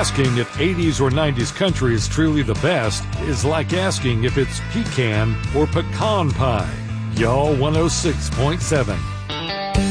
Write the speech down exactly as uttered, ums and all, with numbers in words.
Asking if eighties or nineties country is truly the best is like asking if it's pecan or pecan pie. Y'all one oh six point seven.